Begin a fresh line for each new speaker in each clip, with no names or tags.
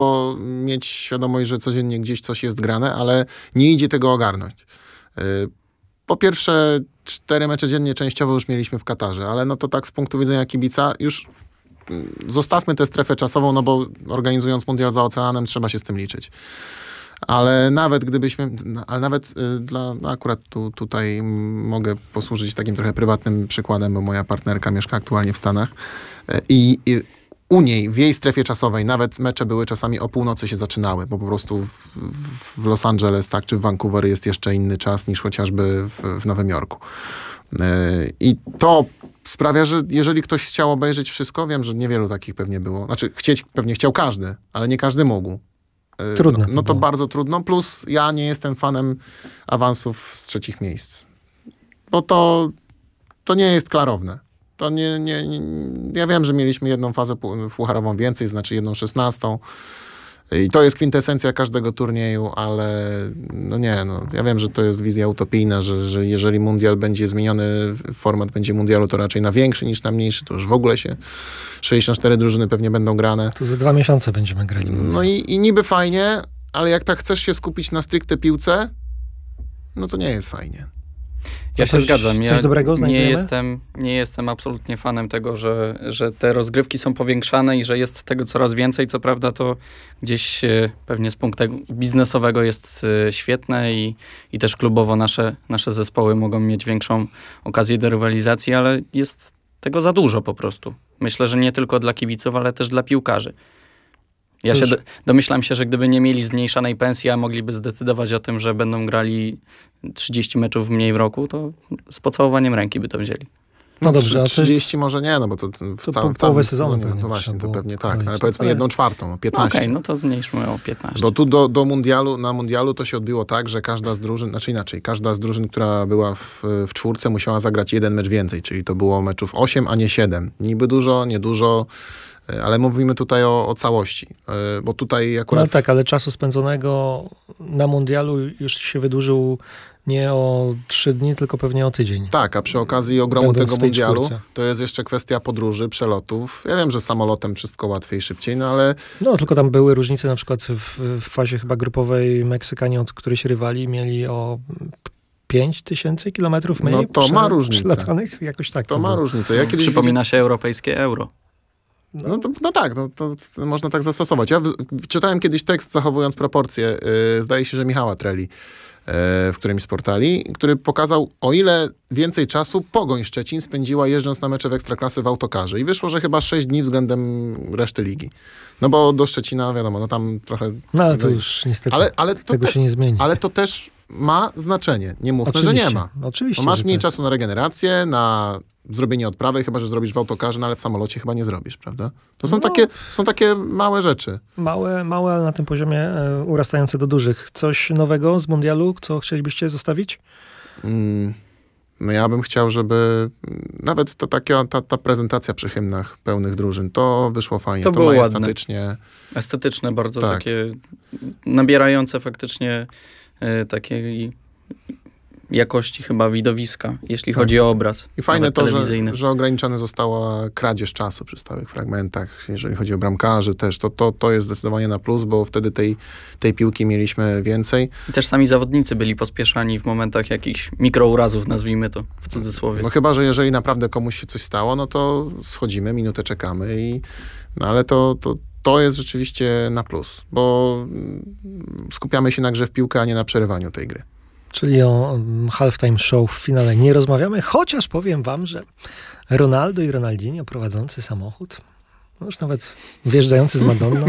mieć świadomość, że codziennie gdzieś coś jest grane, ale nie idzie tego ogarnąć. Po pierwsze, 4 mecze dziennie częściowo już mieliśmy w Katarze, ale no to tak z punktu widzenia kibica już zostawmy tę strefę czasową, no bo organizując mundial za oceanem trzeba się z tym liczyć. Ale nawet gdybyśmy, akurat tutaj mogę posłużyć takim trochę prywatnym przykładem, bo moja partnerka mieszka aktualnie w Stanach i u niej, w jej strefie czasowej, nawet mecze były czasami o północy się zaczynały, bo po prostu w Los Angeles, tak, czy w Vancouver jest jeszcze inny czas niż chociażby w Nowym Jorku. I to sprawia, że jeżeli ktoś chciał obejrzeć wszystko, wiem, że niewielu takich pewnie było. Znaczy, pewnie chciał każdy, ale nie każdy mógł.
Trudno.
No to bardzo trudno. Plus ja nie jestem fanem awansów z trzecich miejsc. Bo to nie jest klarowne. To ja wiem, że mieliśmy jedną fazę pucharową więcej, znaczy 1/16. I to jest kwintesencja każdego turnieju, ale ja wiem, że to jest wizja utopijna, że jeżeli mundial będzie zmieniony, format będzie mundialu, to raczej na większy niż na mniejszy, to już w ogóle 64 drużyny pewnie będą grane.
To za 2 miesiące będziemy grali.
No i niby fajnie, ale jak tak chcesz się skupić na stricte piłce, no to nie jest fajnie.
Ja się zgadzam.
Coś dobrego
nie jestem absolutnie fanem tego, że te rozgrywki są powiększane i że jest tego coraz więcej. Co prawda to gdzieś pewnie z punktu biznesowego jest świetne i też klubowo nasze zespoły mogą mieć większą okazję do rywalizacji, ale jest tego za dużo po prostu. Myślę, że nie tylko dla kibiców, ale też dla piłkarzy. Ja się domyślam się, że gdyby nie mieli zmniejszanej pensji, a mogliby zdecydować o tym, że będą grali 30 meczów mniej w roku, to z pocałowaniem ręki by to wzięli.
No dobrze,
30 może nie, no bo to w całym
połowę sezonu
sezonie,
pewnie
to właśnie, to pewnie tak,
kroić.
ale powiedzmy 1/4, 15.
Okej, no to zmniejszmy o 15.
Bo tu do mundialu, na mundialu to się odbyło tak, że każda z drużyn, znaczy inaczej, każda z drużyn, która była w czwórce, musiała zagrać 1 mecz więcej, czyli to było meczów 8, a nie 7. Niby dużo, niedużo, ale mówimy tutaj o całości, bo tutaj akurat...
No tak, ale czasu spędzonego na mundialu już się wydłużył nie o 3 dni, tylko pewnie o tydzień.
Tak, a przy okazji ogromu
Będąc
tego
w tej
mundialu
czwórce.
to jest jeszcze kwestia podróży, przelotów. Ja wiem, że samolotem wszystko łatwiej, szybciej, no ale...
No tylko tam były różnice, na przykład w fazie chyba grupowej Meksykanie, od których rywali, mieli o 5000 kilometrów mniej.
No to ma różnicę.
Przelatanych, jakoś tak.
To ma
było.
różnicę. Ja kiedyś
Przypomina się europejskie euro.
No tak, to można tak zastosować. Ja czytałem kiedyś tekst, zachowując proporcje, zdaje się, że Michała Treli, w którymś z portali, który pokazał, o ile więcej czasu Pogoń Szczecin spędziła jeżdżąc na mecze w Ekstraklasy w autokarze. I wyszło, że chyba 6 dni względem reszty ligi. No bo do Szczecina, wiadomo, no tam trochę...
No ale to już niestety tego się nie zmieni.
Ale to też ma znaczenie. Nie mówmy,
Oczywiście,
że nie ma.
Oczywiście,
Bo masz
że
mniej
tak.
czasu na regenerację, na zrobienie odprawy, chyba że zrobisz w autokarze, no ale w samolocie chyba nie zrobisz, prawda? To są takie małe rzeczy.
Małe, ale na tym poziomie urastające do dużych. Coś nowego z mundialu, co chcielibyście zostawić?
No ja bym chciał, żeby nawet ta prezentacja przy hymnach pełnych drużyn, to wyszło fajnie.
To było ładne.
Estetyczne
bardzo
tak.
takie nabierające faktycznie takiej jakości chyba widowiska, jeśli chodzi o obraz.
I fajne to,
telewizyjny.
że ograniczona została kradzież czasu przy stałych fragmentach. Jeżeli chodzi o bramkarzy też, to jest zdecydowanie na plus, bo wtedy tej piłki mieliśmy więcej.
I też sami zawodnicy byli pospieszani w momentach jakichś mikrourazów, nazwijmy to w cudzysłowie.
No chyba, że jeżeli naprawdę komuś się coś stało, no to schodzimy, minutę czekamy ale to jest rzeczywiście na plus, bo skupiamy się na grze w piłkę, a nie na przerywaniu tej gry.
Czyli o halftime show w finale nie rozmawiamy, chociaż powiem wam, że Ronaldo i Ronaldinho prowadzący samochód, no już nawet wjeżdżający z Madonną,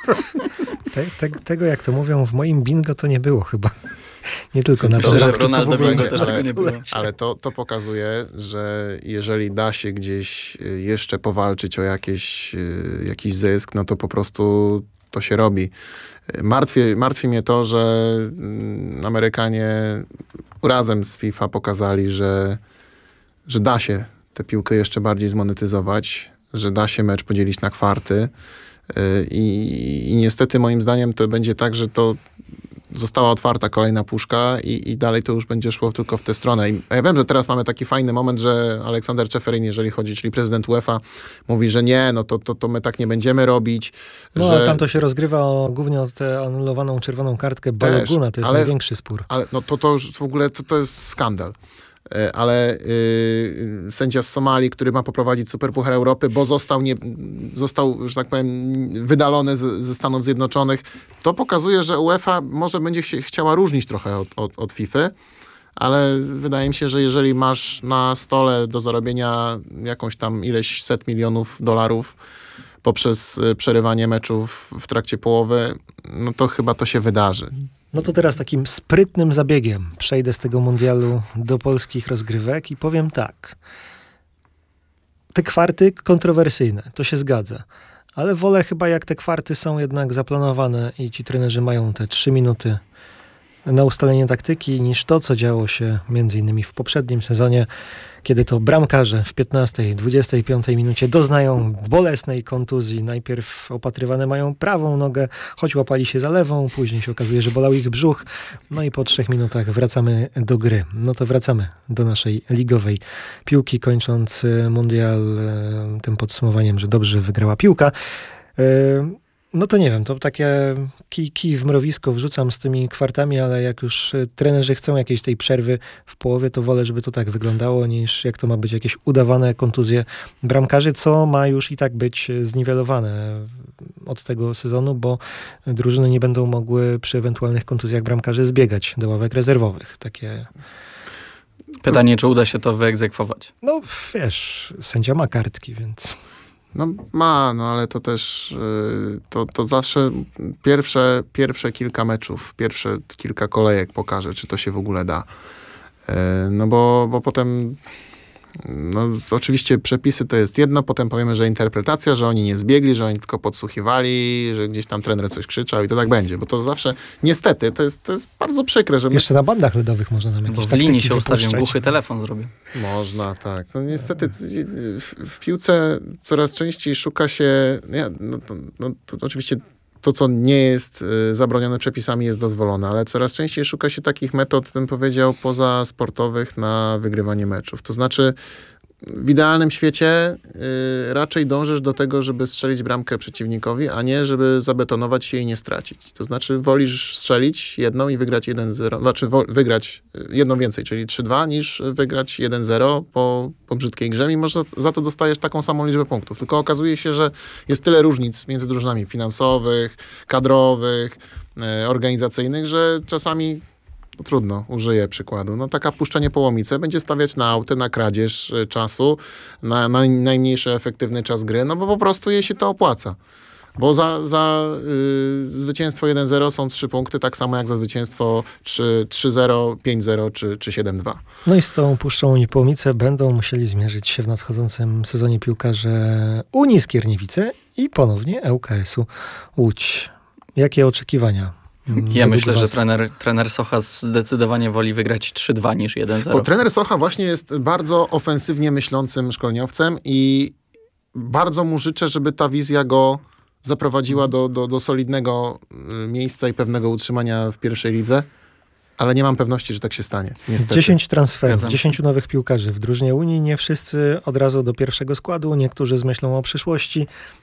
tego jak to mówią w moim bingo to nie było chyba. Nie tylko na
Dobrze,
przykład.
Ronaldo bingo też tego nie było.
Ale to pokazuje, że jeżeli da się gdzieś jeszcze powalczyć o jakiś zysk, no to po prostu to się robi. Martwi mnie to, że Amerykanie razem z FIFA pokazali, że da się tę piłkę jeszcze bardziej zmonetyzować, że da się mecz podzielić na kwarty i niestety moim zdaniem to będzie tak, że to została otwarta kolejna puszka i dalej to już będzie szło tylko w tę stronę. Ja wiem, że teraz mamy taki fajny moment, że Aleksander Czeferin, jeżeli chodzi, czyli prezydent UEFA, mówi, że nie, no to my tak nie będziemy robić.
No,
że...
ale tam to się rozgrywa głównie o tę anulowaną czerwoną kartkę Baloguna, to jest największy spór.
Ale no to już w ogóle to jest skandal. Ale sędzia z Somalii, który ma poprowadzić Superpuchar Europy, bo został, że tak powiem, wydalony ze Stanów Zjednoczonych, to pokazuje, że UEFA może będzie się chciała różnić trochę od FIFA, ale wydaje mi się, że jeżeli masz na stole do zarobienia jakąś tam ileś $100 milionów poprzez przerywanie meczów w trakcie połowy, no to chyba to się wydarzy.
No to teraz takim sprytnym zabiegiem przejdę z tego mundialu do polskich rozgrywek i powiem tak. Te kwarty kontrowersyjne, to się zgadza. Ale wolę chyba, jak te kwarty są jednak zaplanowane i ci trenerzy mają te 3 minuty na ustalenie taktyki, niż to, co działo się między innymi w poprzednim sezonie, kiedy to bramkarze w 15, 25 minucie doznają bolesnej kontuzji. Najpierw opatrywane mają prawą nogę, choć łapali się za lewą, później się okazuje, że bolał ich brzuch, no i po 3 minutach wracamy do gry. No to wracamy do naszej ligowej piłki, kończąc mundial tym podsumowaniem, że dobrze wygrała piłka. No to nie wiem, to takie kij w mrowisko wrzucam z tymi kwartami, ale jak już trenerzy chcą jakiejś tej przerwy w połowie, to wolę, żeby to tak wyglądało, niż jak to ma być jakieś udawane kontuzje bramkarzy, co ma już i tak być zniwelowane od tego sezonu, bo drużyny nie będą mogły przy ewentualnych kontuzjach bramkarzy zbiegać do ławek rezerwowych. Takie...
Pytanie, czy uda się to wyegzekwować?
No wiesz, sędzia ma kartki, więc...
No ale to też to zawsze pierwsze kilka meczów, pierwsze kilka kolejek pokaże, czy to się w ogóle da. No bo potem no oczywiście przepisy to jest jedno, potem powiemy, że interpretacja, że oni nie zbiegli, że oni tylko podsłuchiwali, że gdzieś tam trener coś krzyczał i to tak będzie, bo to zawsze niestety to jest bardzo przykre, że
jeszcze na bandach ledowych można nam jakieś
bo w linii się
wypuszczać.
ustawią, głuchy telefon zrobię.
Można, tak. No niestety w piłce coraz częściej szuka się, to oczywiście to, co nie jest zabronione przepisami, jest dozwolone, ale coraz częściej szuka się takich metod, bym powiedział, pozasportowych na wygrywanie meczów. To znaczy, w idealnym świecie raczej dążysz do tego, żeby strzelić bramkę przeciwnikowi, a nie żeby zabetonować się i nie stracić. To znaczy, wolisz strzelić jedną i wygrać 1-0, znaczy wygrać jedną więcej, czyli 3-2, niż wygrać 1-0 po brzydkiej grze, mimo że za to dostajesz taką samą liczbę punktów. Tylko okazuje się, że jest tyle różnic między drużynami finansowych, kadrowych, organizacyjnych, że czasami trudno, użyję przykładu. No taka puszczenie po łomice będzie stawiać na auty, na kradzież czasu, na najmniejszy efektywny czas gry, no bo po prostu jej się to opłaca. Bo za zwycięstwo 1-0 są 3 punkty, tak samo jak za zwycięstwo 3-0, 5-0 czy 7-2.
No i z tą puszczą i połomicę będą musieli zmierzyć się w nadchodzącym sezonie piłkarze Unii Skierniewice i ponownie ŁKS-u Łódź. Jakie oczekiwania?
Ja myślę, że trener Socha zdecydowanie woli wygrać 3-2 niż 1-0.
Bo trener Socha właśnie jest bardzo ofensywnie myślącym szkoleniowcem i bardzo mu życzę, żeby ta wizja go zaprowadziła do solidnego miejsca i pewnego utrzymania w pierwszej lidze, ale nie mam pewności, że tak się stanie. Niestety.
10 transferów, 10 nowych piłkarzy w drużynie Unii, nie wszyscy od razu do pierwszego składu, niektórzy z myślą o przyszłości.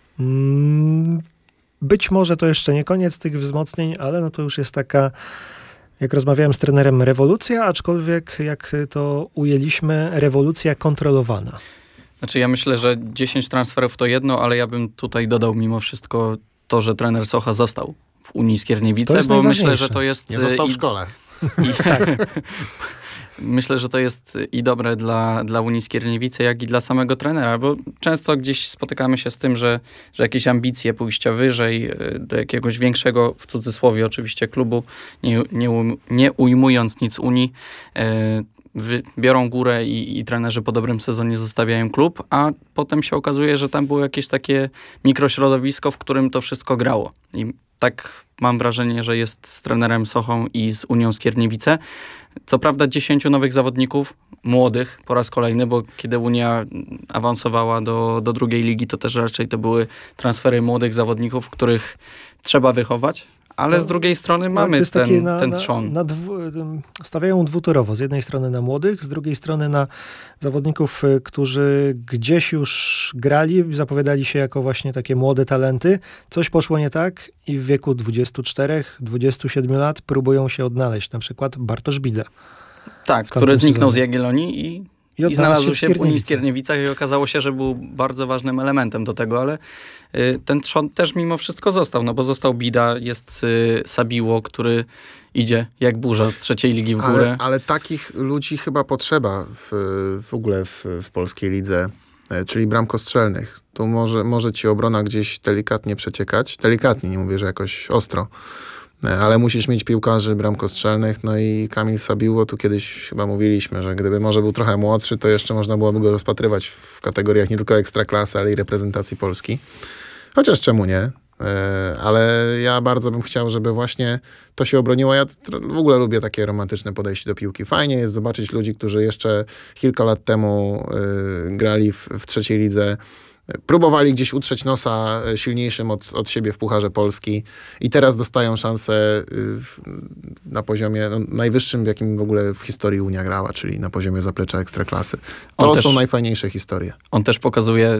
Być może to jeszcze nie koniec tych wzmocnień, ale no to już jest taka, jak rozmawiałem z trenerem, rewolucja, aczkolwiek jak to ujęliśmy, rewolucja kontrolowana.
Znaczy ja myślę, że 10 transferów to jedno, ale ja bym tutaj dodał mimo wszystko to, że trener Socha został w Unii Skierniewice, bo myślę, że to jest...
Nie został w szkole.
Myślę, że to jest i dobre dla Unii Skierniewice, jak i dla samego trenera, bo często gdzieś spotykamy się z tym, że jakieś ambicje pójścia wyżej do jakiegoś większego, w cudzysłowie oczywiście, klubu, nie ujmując nic Unii, biorą górę i trenerzy po dobrym sezonie zostawiają klub, a potem się okazuje, że tam było jakieś takie mikrośrodowisko, w którym to wszystko grało. I tak mam wrażenie, że jest z trenerem Sochą i z Unią Skierniewice. Co prawda 10 nowych zawodników, młodych po raz kolejny, bo kiedy Unia awansowała do drugiej ligi, to też raczej to były transfery młodych zawodników, których trzeba wychować, Ale z drugiej strony mamy ten trzon.
Stawiają dwutorowo. Z jednej strony na młodych, z drugiej strony na zawodników, którzy gdzieś już grali, zapowiadali się jako właśnie takie młode talenty. Coś poszło nie tak i w wieku 24-27 lat próbują się odnaleźć. Na przykład Bartosz Bida.
Tak, który zniknął z Jagiellonii i znalazł się w Unii Skierniewicach i okazało się, że był bardzo ważnym elementem do tego, ale ten trzon też mimo wszystko został, no bo został Bida, jest Sabiło, który idzie jak burza z trzeciej ligi w górę.
Ale takich ludzi chyba potrzeba w ogóle w polskiej lidze, czyli bramkostrzelnych. Tu może ci obrona gdzieś delikatnie przeciekać. Delikatnie, nie mówię, że jakoś ostro. Ale musisz mieć piłkarzy bramkostrzelnych, no i Kamil Sabiło, tu kiedyś chyba mówiliśmy, że gdyby może był trochę młodszy, to jeszcze można byłoby go rozpatrywać w kategoriach nie tylko ekstraklasy, ale i reprezentacji Polski. Chociaż czemu nie? Ale ja bardzo bym chciał, żeby właśnie to się obroniło. Ja w ogóle lubię takie romantyczne podejście do piłki. Fajnie jest zobaczyć ludzi, którzy jeszcze kilka lat temu grali w trzeciej lidze, próbowali gdzieś utrzeć nosa silniejszym od siebie w Pucharze Polski i teraz dostają szansę na poziomie najwyższym, w jakim w ogóle w historii Unia grała, czyli na poziomie zaplecza Ekstraklasy. To są najfajniejsze historie.
On też pokazuje,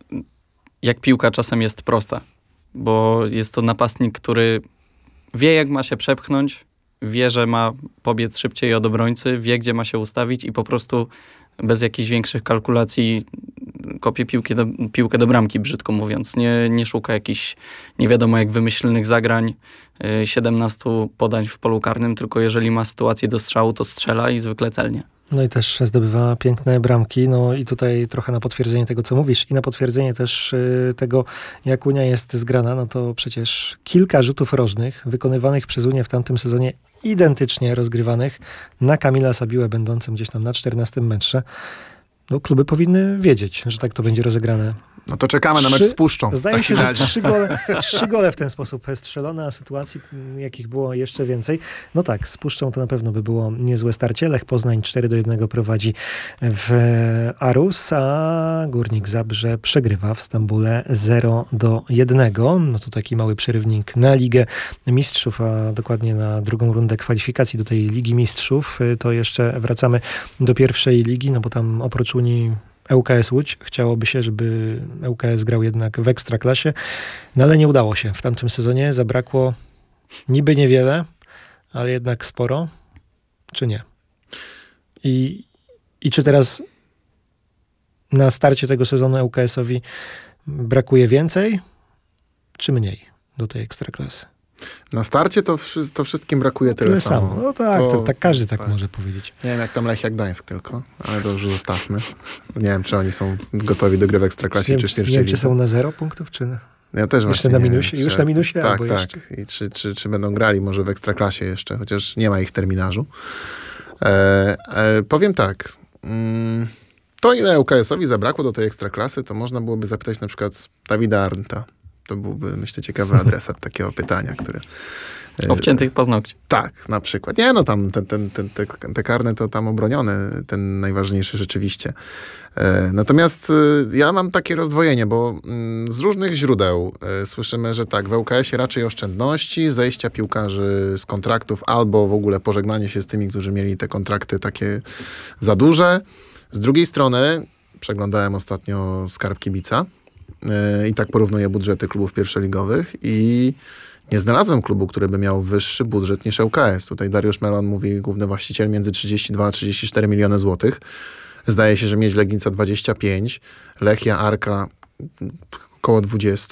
jak piłka czasem jest prosta, bo jest to napastnik, który wie, jak ma się przepchnąć, wie, że ma pobiec szybciej od obrońcy, wie, gdzie ma się ustawić i po prostu bez jakichś większych kalkulacji kopie piłkę do bramki, brzydko mówiąc. Nie szuka jakichś nie wiadomo jak wymyślnych zagrań, 17 podań w polu karnym, tylko jeżeli ma sytuację do strzału, to strzela i zwykle celnie.
No i też zdobywa piękne bramki. No i tutaj trochę na potwierdzenie tego, co mówisz i na potwierdzenie też tego, jak Unia jest zgrana, no to przecież kilka rzutów rożnych wykonywanych przez Unię w tamtym sezonie identycznie rozgrywanych na Kamila Sabiłę, będącym gdzieś tam na 14 metrze. No, kluby powinny wiedzieć, że tak to będzie rozegrane.
No to czekamy na mecz z Puszczą.
Zdaje się, że 3 gole w ten sposób strzelone, a sytuacji, jakich było jeszcze więcej. No tak, z Puszczą to na pewno by było niezłe starcie. Lech Poznań 4-1 prowadzi w Arus, a Górnik Zabrze przegrywa w Stambule 0-1. No to taki mały przerywnik na Ligę Mistrzów, a dokładnie na drugą rundę kwalifikacji do tej Ligi Mistrzów. To jeszcze wracamy do pierwszej ligi, no bo tam oprócz Unii ŁKS Łódź. Chciałoby się, żeby ŁKS grał jednak w Ekstraklasie, no ale nie udało się. W tamtym sezonie zabrakło niby niewiele, ale jednak sporo, czy nie? I czy teraz na starcie tego sezonu ŁKS-owi brakuje więcej, czy mniej do tej Ekstraklasy?
Na starcie to wszystkim brakuje tyle samo.
No tak, to każdy tak może powiedzieć.
Nie wiem jak tam Lechia Gdańsk tylko, ale to już zostawmy. Nie wiem, czy oni są gotowi do gry w Ekstraklasie, czy w pierwszej lidze.
Czy są na 0 punktów, czy na...
Ja też
jeszcze
właśnie
na minusie? Już na minusie?
Tak,
albo
tak.
Jeszcze.
I czy będą grali może w Ekstraklasie jeszcze, chociaż nie ma ich w terminarzu. Powiem tak. To ile ŁKS-owi zabrakło do tej Ekstraklasy, to można byłoby zapytać na przykład Dawida Arndta. To byłby, myślę, ciekawy adresat takiego pytania, które...
Obciętych paznokci.
Tak, na przykład. Nie, no tam te karne to tam obronione, ten najważniejszy rzeczywiście. Natomiast ja mam takie rozdwojenie, bo z różnych źródeł słyszymy, że tak, w ŁKS-ie raczej oszczędności, zejścia piłkarzy z kontraktów albo w ogóle pożegnanie się z tymi, którzy mieli te kontrakty takie za duże. Z drugiej strony przeglądałem ostatnio Skarb Kibica i tak porównuję budżety klubów pierwszoligowych i nie znalazłem klubu, który by miał wyższy budżet niż ŁKS. Tutaj Dariusz Melon mówi, główny właściciel, między 32 a 34 miliony złotych. Zdaje się, że Miedź Legnica 25, Lechia Arka około 20,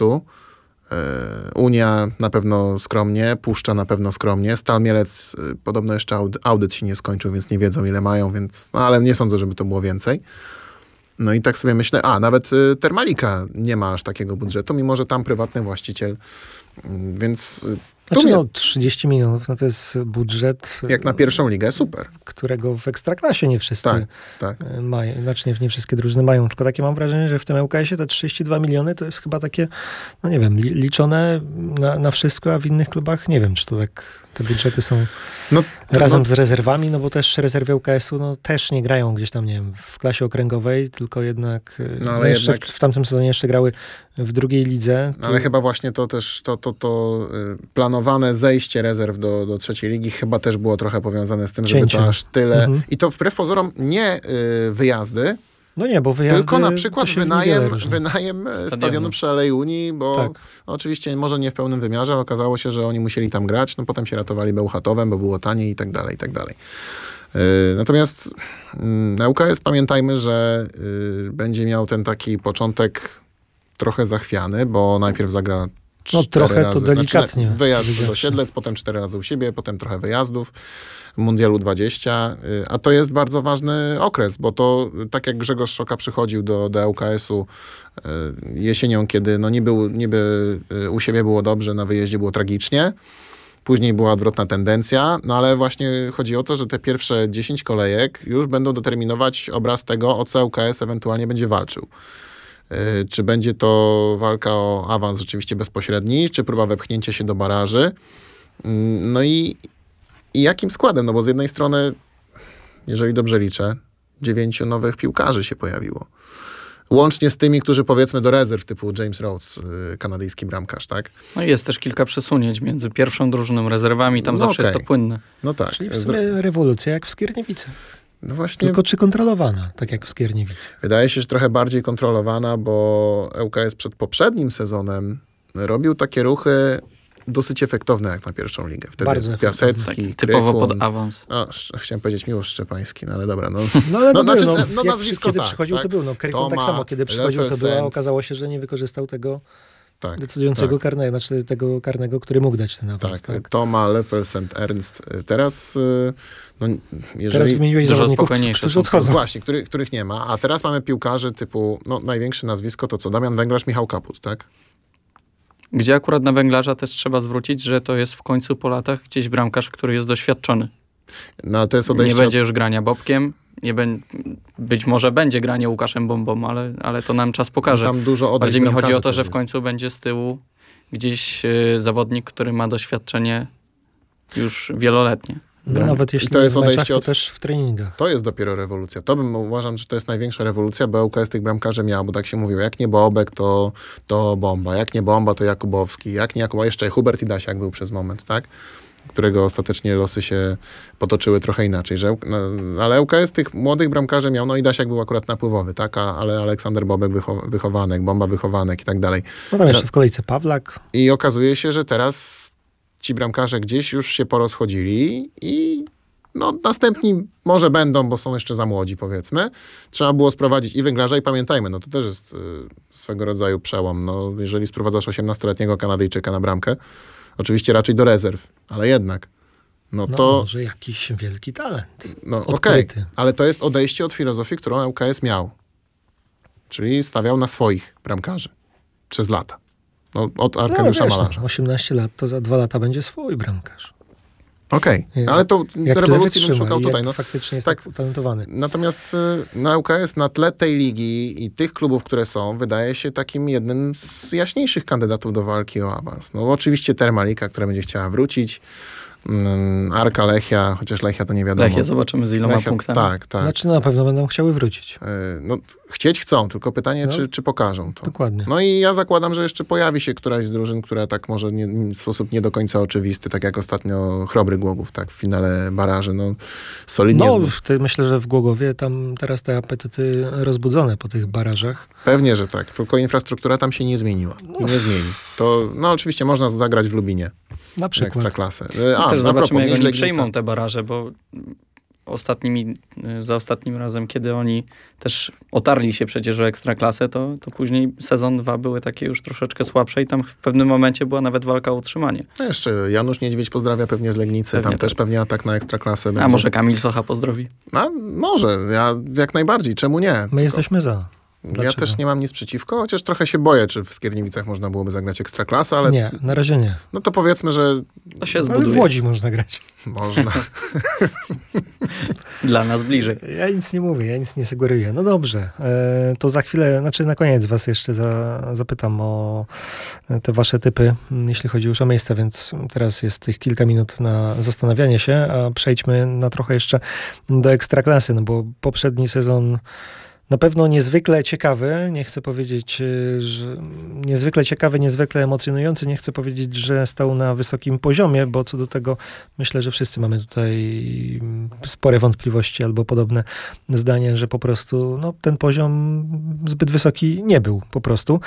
Unia na pewno skromnie, Puszcza na pewno skromnie, Stal Mielec podobno jeszcze audyt się nie skończył, więc nie wiedzą ile mają, więc, no, ale nie sądzę, żeby to było więcej. No i tak sobie myślę, nawet Termalika nie ma aż takiego budżetu, mimo że tam prywatny właściciel, więc...
Znaczy 30 milionów, no to jest budżet...
Jak na pierwszą ligę, super.
Którego w Ekstraklasie nie wszyscy
tak.
mają. Znaczy nie wszystkie drużyny mają, tylko takie mam wrażenie, że w tym ŁKS-ie te 32 miliony to jest chyba takie, no nie wiem, liczone na wszystko, a w innych klubach nie wiem, czy to Te budżety są
No,
razem z rezerwami, no bo też rezerwy UKS-u no, też nie grają gdzieś tam, nie wiem, w klasie okręgowej, tylko jednak,
No, ale
jeszcze
jednak-
w tamtym sezonie jeszcze grały w drugiej lidze.
Ale chyba właśnie to też, to planowane zejście rezerw do trzeciej ligi chyba też było trochę powiązane z tym, żeby
Cięciem.
to aż tyle...
Mhm.
I to wbrew pozorom nie wyjazdy,
No nie, bo wyjazdy...
tylko na przykład
to się niewiele
wynajem
Stadionu.
stadionu przy Alei Unii, bo
Tak.
oczywiście może nie w pełnym wymiarze, ale okazało się, że oni musieli tam grać, no potem się ratowali Bełchatowem, bo było taniej i tak dalej, i tak dalej. Natomiast na UKS pamiętajmy, że będzie miał ten taki początek trochę zachwiany, bo najpierw zagra
No
4
trochę to
razy,
delikatnie
znaczy, wyjazd do
powiedziawszy.
Siedlec, potem 4 razy u siebie, potem trochę wyjazdów. W Mundialu 20, a to jest bardzo ważny okres, bo to tak jak Grzegorz Szoka przychodził do ŁKS-u jesienią, kiedy no niby u siebie było dobrze, na wyjeździe było tragicznie. Później była odwrotna tendencja, no ale właśnie chodzi o to, że te pierwsze 10 kolejek już będą determinować obraz tego, o co ŁKS ewentualnie będzie walczył. Czy będzie to walka o awans rzeczywiście bezpośredni, czy próba wepchnięcia się do baraży. No i jakim składem? No bo z jednej strony, jeżeli dobrze liczę, 9 nowych piłkarzy się pojawiło. Łącznie z tymi, którzy powiedzmy do rezerw, typu James Rhodes, kanadyjski bramkarz, tak?
No i jest też kilka przesunięć między pierwszą drużyną, rezerwami, tam
No
zawsze jest
okej.
to płynne.
No tak.
Czyli w sumie rewolucja jak w Skierniewicy.
No właśnie,
Tylko czy kontrolowana, tak jak w Skierniewicy.
wydaje się, że trochę bardziej kontrolowana, bo ŁKS przed poprzednim sezonem robił takie ruchy dosyć efektowne jak na pierwszą ligę. Wtedy
Bardzo
Tak,
Piasecki,
typowo
Krykun.
pod awans.
Chciałem powiedzieć Miłosz Szczepański, no ale dobra. No.
No ale
No,
no,
znaczy,
był,
no,
jak
nazwisko
kiedy
tak,
przychodził,
tak.
to był. No, Krykun tak
Toma,
samo, kiedy przychodził, to
Lefelsen.
była, okazało się, że nie wykorzystał tego
Tak,
decydującego
tak.
karnego, znaczy tego karnego, który mógł dać ten awans.
Tak,
Tak.
Toma, Lefelsen, Ernst. Teraz, no,
Teraz
jeżeli...
wymieniłeś
Dużo
zawodników,
spokojniejsze
którzy
są.
odchodzą.
Właśnie, których nie ma. A teraz mamy piłkarzy typu, no największe nazwisko to co? Damian Węglarz, Michał Kaput, tak?
Gdzie akurat na Węglarza też trzeba zwrócić, że to jest w końcu po latach gdzieś bramkarz, który jest doświadczony.
No ale to jest
Nie
odejście
będzie już grania Bobkiem, być może będzie granie Łukaszem Bombą, ale to nam czas pokaże.
Tam dużo odejść
Bardziej mi chodzi o
bramkarzy
to,
też
że w
jest.
końcu będzie z tyłu gdzieś zawodnik, który ma doświadczenie już wieloletnie.
No, nawet jeśli
to jest
nie w meczach,
odejście
to
od-
też w treningach.
To jest dopiero rewolucja. Uważam, że to jest największa rewolucja, bo ŁKS tych bramkarzy miał, bo tak się mówiło, jak nie Bobek, to Bomba, jak nie Bomba, to Jakubowski, jak nie Jakubowski, jeszcze Hubert Idasiak był przez moment, tak? Którego ostatecznie losy się potoczyły trochę inaczej. Ale ŁKS tych młodych bramkarzy miał, no Idasiak był akurat napływowy, tak? Ale Aleksander Bobek wychowanek, Bomba wychowanek i tak dalej.
No tam jeszcze w kolejce Pawlak.
I okazuje się, że teraz ci bramkarze gdzieś już się porozchodzili i no, następni może będą, bo są jeszcze za młodzi, powiedzmy. Trzeba było sprowadzić i Węglarza i pamiętajmy, no to też jest swego rodzaju przełom. No, jeżeli sprowadzasz 18-letniego Kanadyjczyka na bramkę, oczywiście raczej do rezerw, ale jednak. No
No
to,
może jakiś wielki talent.
no okej,
odkryty.
ale to jest odejście od filozofii, którą ŁKS miał. Czyli stawiał na swoich bramkarzy przez lata. No, od Arkadiusza
wiesz,
Malarza.
18 lat, to za 2 lata będzie swój bramkarz.
Okej,
Jak-
ale to
Jak tyle
rewolucji bym
wytrzyma
szukał
i
tutaj.
jak
No.
faktycznie jest
tak.
tak utalentowany.
Natomiast na ŁKS na tle tej ligi i tych klubów, które są, wydaje się takim jednym z jaśniejszych kandydatów do walki o awans. No oczywiście Termalika, która będzie chciała wrócić, Arka Lechia, chociaż Lechia to nie wiadomo.
Lechia zobaczymy z iloma
Lechia,
punktami.
tak, tak.
Znaczy na pewno będą chciały wrócić.
No, chcieć chcą, tylko pytanie,
No.
czy pokażą to.
Dokładnie.
No i ja zakładam, że jeszcze pojawi się któraś z drużyn, która tak może w sposób nie do końca oczywisty, tak jak ostatnio Chrobry Głogów, tak, w finale baraży, no solidnie.
No, myślę, że w Głogowie tam teraz te apetyty rozbudzone po tych barażach.
Pewnie, że tak, tylko infrastruktura tam się nie zmieniła i nie zmieni. To, no oczywiście można zagrać w Lubinie,
Na przykład.
Ekstraklasę.
Też zobaczymy, jak oni
Legnica.
przejmą te baraże, bo za ostatnim razem, kiedy oni też otarli się przecież o Ekstraklasę, to później sezon 2 były takie już troszeczkę słabsze i tam w pewnym momencie była nawet walka o utrzymanie.
No jeszcze Janusz Niedźwiedź pozdrawia pewnie z Legnicy,
Pewnie
tam
tak.
też pewnie atak na Ekstraklasę będzie.
A może Kamil Socha pozdrowi?
A, może, ja jak najbardziej, czemu nie?
My jesteśmy za.
Ja
Dlaczego?
też nie mam nic przeciwko, chociaż trochę się boję, czy w Skierniewicach można byłoby zagrać Ekstraklasę, ale
Nie, na razie nie.
no to powiedzmy, że
To się
Ale w
zbuduje.
Łodzi można grać.
można.
Dla nas bliżej.
Ja nic nie mówię, ja nic nie sugeruję. No dobrze, to za chwilę, znaczy na koniec was jeszcze zapytam o te wasze typy, jeśli chodzi już o miejsca, więc teraz jest tych kilka minut na zastanawianie się, a przejdźmy na trochę jeszcze do Ekstraklasy, no bo poprzedni sezon na pewno niezwykle ciekawy, nie chcę powiedzieć, że niezwykle ciekawy, niezwykle emocjonujący, nie chcę powiedzieć, że stał na wysokim poziomie, bo co do tego myślę, że wszyscy mamy tutaj spore wątpliwości albo podobne zdanie, że po prostu no, ten poziom zbyt wysoki nie był po prostu.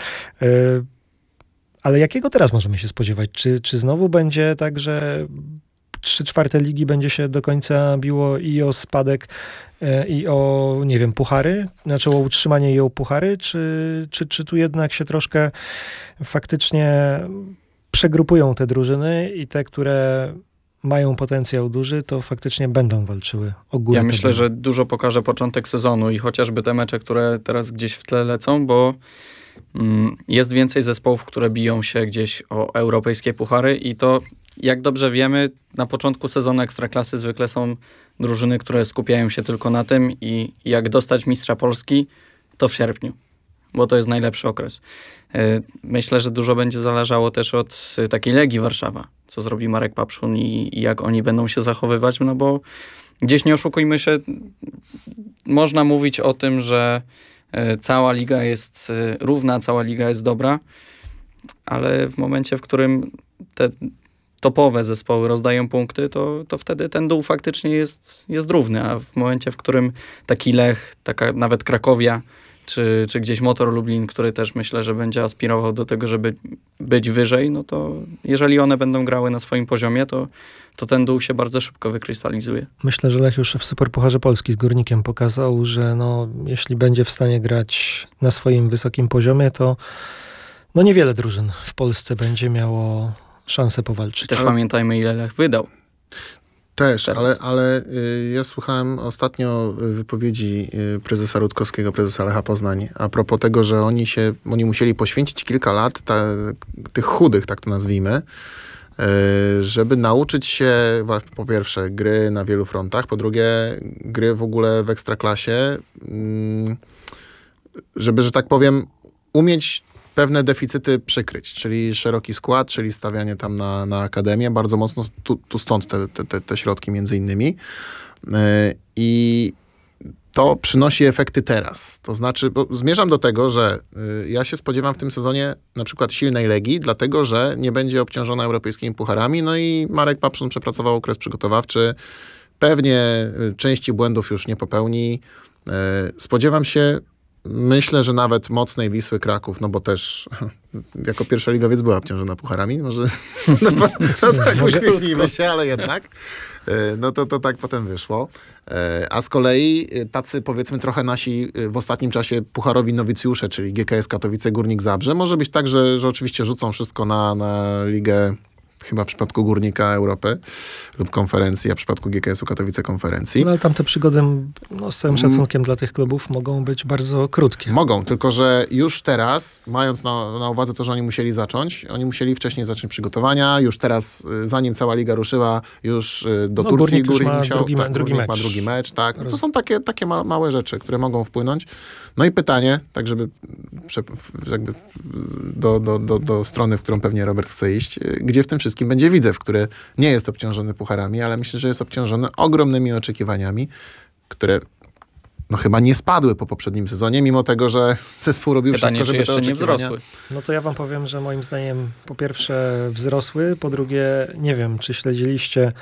Ale jakiego teraz możemy się spodziewać? Czy znowu będzie tak, że 3/4 ligi będzie się do końca biło i o spadek, i o, nie wiem, puchary? Znaczy o utrzymanie i o puchary? Czy tu jednak się troszkę faktycznie przegrupują te drużyny i te, które mają potencjał duży, to faktycznie będą walczyły o górę?
Ja myślę, że dużo pokaże początek sezonu i chociażby te mecze, które teraz gdzieś w tle lecą, bo jest więcej zespołów, które biją się gdzieś o europejskie puchary i to, jak dobrze wiemy, na początku sezonu Ekstraklasy zwykle są drużyny, które skupiają się tylko na tym i jak dostać mistrza Polski, to w sierpniu, bo to jest najlepszy okres. Myślę, że dużo będzie zależało też od takiej Legii Warszawa, co zrobi Marek Papszun i jak oni będą się zachowywać, no bo gdzieś nie oszukujmy się, można mówić o tym, że cała liga jest równa, cała liga jest dobra, ale w momencie, w którym te topowe zespoły rozdają punkty, to wtedy ten dół faktycznie jest równy, a w momencie, w którym taki Lech, taka nawet Krakowia, czy gdzieś Motor Lublin, który też myślę, że będzie aspirował do tego, żeby być wyżej, no to jeżeli one będą grały na swoim poziomie, to ten dół się bardzo szybko wykrystalizuje.
Myślę, że Lech już w Superpucharze Polski z Górnikiem pokazał, że no, jeśli będzie w stanie grać na swoim wysokim poziomie, to no niewiele drużyn w Polsce będzie miało szansę powalczyć.
Też pamiętajmy, ile Lech wydał.
Też,
Teraz.
ale ja słuchałem ostatnio wypowiedzi prezesa Rutkowskiego, prezesa Lecha Poznań, a propos tego, że oni musieli poświęcić kilka lat tych chudych, tak to nazwijmy, żeby nauczyć się po pierwsze gry na wielu frontach, po drugie gry w ogóle w Ekstraklasie, żeby, że tak powiem, umieć pewne deficyty przykryć, czyli szeroki skład, czyli stawianie tam na akademię, bardzo mocno tu stąd te środki między innymi. I to przynosi efekty teraz. To znaczy, bo zmierzam do tego, że ja się spodziewam w tym sezonie na przykład silnej Legii, dlatego, że nie będzie obciążona europejskimi pucharami, no i Marek Papszun przepracował okres przygotowawczy, pewnie części błędów już nie popełni. Spodziewam się, myślę, że nawet mocnej Wisły Kraków, no bo też jako pierwszoligowiec była obciążona pucharami, może tak uśmiechnijmy się, ale jednak. No to tak potem wyszło. A z kolei tacy, powiedzmy, trochę nasi w ostatnim czasie pucharowi nowicjusze, czyli GKS Katowice, Górnik Zabrze, może być tak, że oczywiście rzucą wszystko na ligę, chyba w przypadku Górnika Europy lub konferencji, a w przypadku GKS-u Katowice konferencji.
No ale tam te przygody, no, z całym szacunkiem dla tych klubów, mogą być bardzo krótkie.
Mogą, tylko że już teraz, mając na uwadze to, że oni musieli wcześniej zacząć przygotowania, już teraz, zanim cała liga ruszyła, już do Turcji
Górnik ma
musiał,
drugi
ma
mecz.
drugi mecz, tak. No to są takie małe rzeczy, które mogą wpłynąć. No i pytanie, tak żeby jakby do strony, w którą pewnie Robert chce iść, gdzie w tym wszystkim będzie Widzew, który nie jest obciążony pucharami, ale myślę, że jest obciążony ogromnymi oczekiwaniami, które no chyba nie spadły po poprzednim sezonie, mimo tego, że zespół robił
Pytanie,
wszystko,
czy
żeby te
jeszcze nie
oczekiwania...
wzrosły.
No to ja wam powiem, że moim zdaniem po pierwsze wzrosły, po drugie nie wiem, czy śledziliście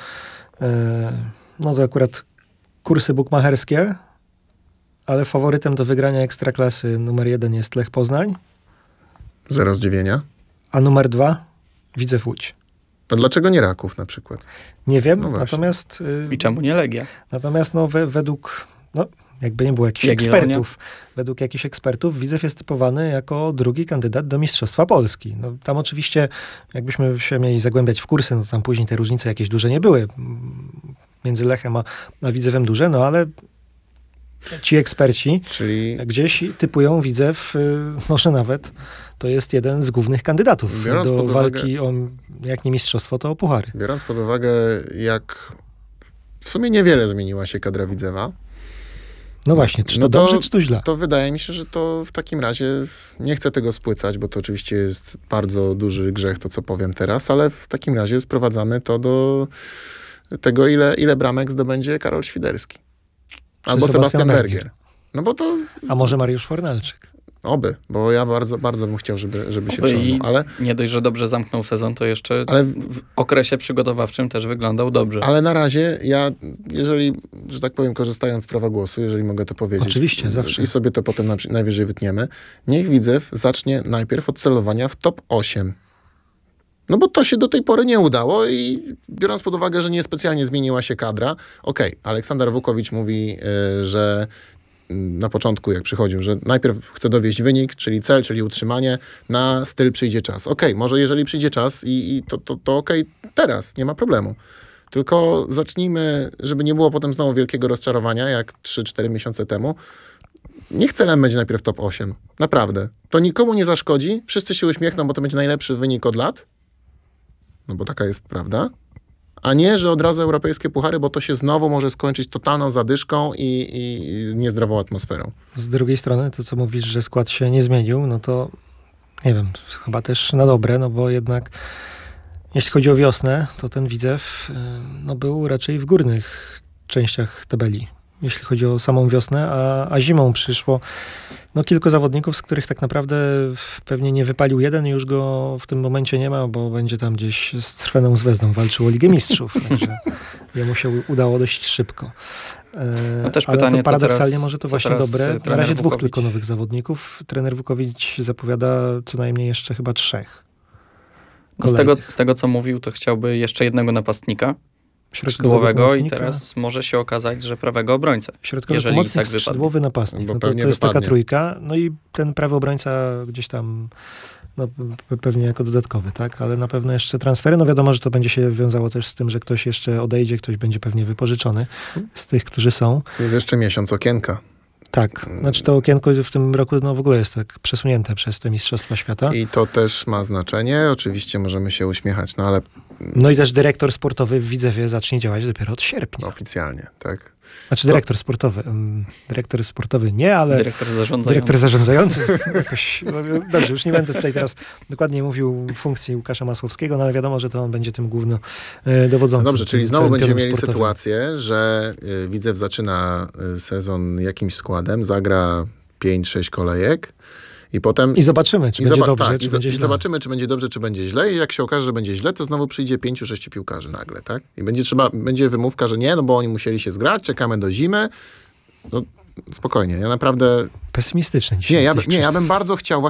no to akurat kursy bukmacherskie, ale faworytem do wygrania Ekstraklasy numer 1 jest Lech Poznań,
Zero zdziwienia.
a numer 2 Widzew Łódź.
A dlaczego nie Raków na przykład?
Nie wiem,
No właśnie.
natomiast
I czemu nie Legia?
no, według, no jakby nie było jakichś
Jagiellonia?
ekspertów, według jakichś ekspertów Widzew jest typowany jako drugi kandydat do Mistrzostwa Polski. No, tam oczywiście, jakbyśmy się mieli zagłębiać w kursy, no tam później te różnice jakieś duże nie były między Lechem a Widzewem duże, no ale Ci eksperci
Czyli
gdzieś typują Widzew, może nawet, to jest jeden z głównych kandydatów
Biorąc
do
pod uwagę-
walki o, jak nie mistrzostwo, to o puchary.
biorąc pod uwagę, jak w sumie niewiele zmieniła się kadra Widzewa,
No właśnie, czy to
No to-
dobrze, czy to źle?
to wydaje mi się, że to w takim razie nie chcę tego spłycać, bo to oczywiście jest bardzo duży grzech, to co powiem teraz, ale w takim razie sprowadzamy to do tego, ile bramek zdobędzie Karol Świderski. Albo Sebastian Bergier. No bo to
A może Mariusz Fornalczyk?
oby, bo ja bardzo, bardzo bym chciał, żeby się
Oby i
przełamał, ale
nie dość, że dobrze zamknął sezon, to jeszcze
Ale-
w okresie przygotowawczym też wyglądał dobrze.
Ale na razie ja, jeżeli, że tak powiem, korzystając z prawa głosu, jeżeli mogę to powiedzieć.
Oczywiście, zawsze.
I sobie to potem najwyżej wytniemy. Niech Widzew zacznie najpierw od celowania w top 8. No bo to się do tej pory nie udało i biorąc pod uwagę, że niespecjalnie zmieniła się kadra, Aleksander Wukowicz mówi, że na początku, jak przychodził, że najpierw chce dowieść wynik, czyli cel, czyli utrzymanie, na styl przyjdzie czas. Może jeżeli przyjdzie czas i to teraz, nie ma problemu. Tylko zacznijmy, żeby nie było potem znowu wielkiego rozczarowania, jak 3-4 miesiące temu. Niech celem będzie najpierw top 8. Naprawdę. To nikomu nie zaszkodzi, wszyscy się uśmiechną, bo to będzie najlepszy wynik od lat. No bo taka jest prawda. A nie, że od razu europejskie puchary, bo to się znowu może skończyć totalną zadyszką i niezdrową atmosferą.
Z drugiej strony, to co mówisz, że skład się nie zmienił, no to nie wiem, chyba też na dobre, no bo jednak jeśli chodzi o wiosnę, to ten Widzew no, był raczej w górnych częściach tabeli, jeśli chodzi o samą wiosnę, a zimą przyszło no, kilku zawodników, z których tak naprawdę pewnie nie wypalił jeden i już go w tym momencie nie ma, bo będzie tam gdzieś z Crweną Zvezdą walczył o Ligę Mistrzów, także jemu się udało dość szybko.
No też
Ale
pytanie,
to paradoksalnie
co
może to
teraz
właśnie dobre. Na
trener
razie dwóch
Wukowicz?
tylko nowych zawodników. Trener Wukowicz zapowiada co najmniej jeszcze chyba 3.
No z tego, co mówił, to chciałby jeszcze jednego napastnika
Środkowego
skrzydłowego i
pomocnika.
teraz może się okazać, że prawego obrońcę.
Środkowy
jeżeli
pomocnik,
tak wypadnie.
skrzydłowy napastnik.
Bo
No
pewnie
to jest taka
wypadnie.
trójka. No i ten prawy obrońca gdzieś tam no, pewnie jako dodatkowy, tak? Ale na pewno jeszcze transfery. No wiadomo, że to będzie się wiązało też z tym, że ktoś jeszcze odejdzie, ktoś będzie pewnie wypożyczony z tych, którzy są.
Jest jeszcze miesiąc okienka.
Tak. Znaczy to okienko w tym roku no, w ogóle jest tak przesunięte przez te Mistrzostwa Świata.
I to też ma znaczenie. Oczywiście możemy się uśmiechać, no ale
No i też dyrektor sportowy w Widzewie zacznie działać dopiero od sierpnia.
oficjalnie, tak?
Znaczy dyrektor sportowy. Dyrektor sportowy nie, ale
Dyrektor zarządzający.
dyrektor zarządzający. Jakoś, no, dobrze, już nie będę tutaj teraz dokładnie mówił funkcji Łukasza Masłowskiego, no ale wiadomo, że to on będzie tym główno dowodzącym.
No dobrze, czyli
tym
znowu
całym
będziemy
pionem
mieli
sportowym.
sytuację, że Widzew zaczyna sezon jakimś składem, zagra 5-6 kolejek i potem...
I zobaczymy, czy będzie dobrze,
tak,
czy będzie źle.
zobaczymy, czy będzie dobrze, czy będzie źle. I jak się okaże, że będzie źle, to znowu przyjdzie 5-6 piłkarzy nagle, tak? I będzie wymówka, że nie, no bo oni musieli się zgrać, czekamy do zimy. No spokojnie, ja naprawdę...
Pesymistyczny dzisiaj.
Ja bym bardzo chciał,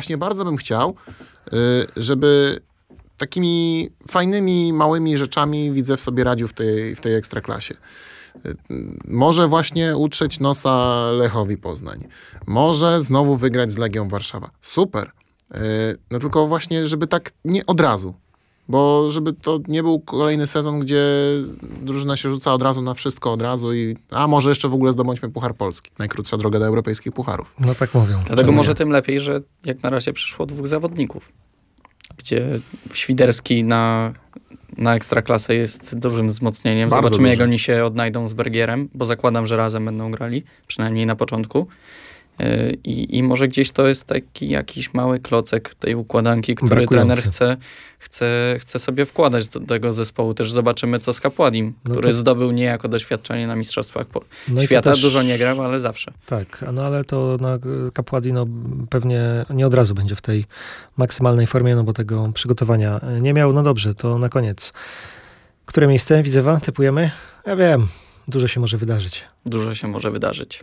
żeby takimi fajnymi, małymi rzeczami Widzew sobie radził w tej ekstraklasie. Może właśnie utrzeć nosa Lechowi Poznań. Może znowu wygrać z Legią Warszawa. Super. No tylko właśnie, żeby tak nie od razu. Bo żeby to nie był kolejny sezon, gdzie drużyna się rzuca od razu na wszystko od razu a może jeszcze w ogóle zdobądźmy Puchar Polski. Najkrótsza droga do europejskich pucharów.
No tak mówią.
Dlatego może tym lepiej, że jak na razie przyszło 2 zawodników, gdzie Świderski na Ekstraklasę jest dużym wzmocnieniem.
Bardzo
Zobaczymy, jak
dużym.
oni się odnajdą z Bergierem, bo zakładam, że razem będą grali, przynajmniej na początku. I może gdzieś to jest taki jakiś mały klocek tej układanki, który
Brakujący.
trener chce sobie wkładać do tego zespołu. Też zobaczymy, co z Kapładim,
No
który
to-
zdobył niejako doświadczenie na Mistrzostwach
No i to
Świata.
też-
Dużo nie grał, ale zawsze.
Tak, no ale to Kapładi no, pewnie nie od razu będzie w tej maksymalnej formie, no bo tego przygotowania nie miał. No dobrze, to na koniec. Które miejsce Widzewa typujemy? Ja wiem, dużo się może wydarzyć.
Dużo się może wydarzyć.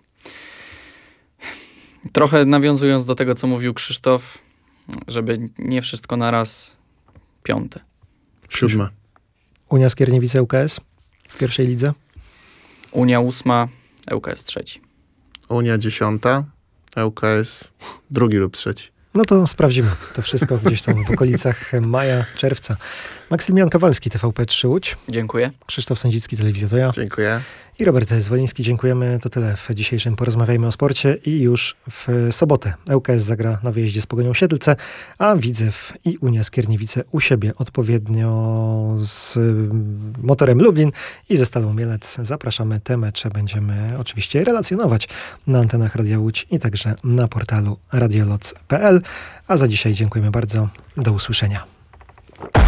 Trochę nawiązując do tego, co mówił Krzysztof, żeby nie wszystko naraz 5.
7.
Unia Skierniewice ŁKS w pierwszej lidze.
Unia 8, ŁKS 3.
Unia 10. ŁKS 2 lub 3.
No to sprawdzimy to wszystko gdzieś tam w okolicach maja, czerwca. Maksymian Kowalski, TVP3 Łódź.
Dziękuję.
Krzysztof Sędzicki, Telewizja To Ja.
Dziękuję.
I Robert Zwoliński. Dziękujemy. To tyle w dzisiejszym Porozmawiajmy o sporcie. I już w sobotę ŁKS zagra na wyjeździe z Pogonią Siedlce, a Widzew i Unia Skierniewice u siebie odpowiednio z Motorem Lublin i ze Stalą Mielec. Zapraszamy. Te mecze będziemy oczywiście relacjonować na antenach Radia Łódź i także na portalu radioloc.pl. A za dzisiaj dziękujemy bardzo. Do usłyszenia.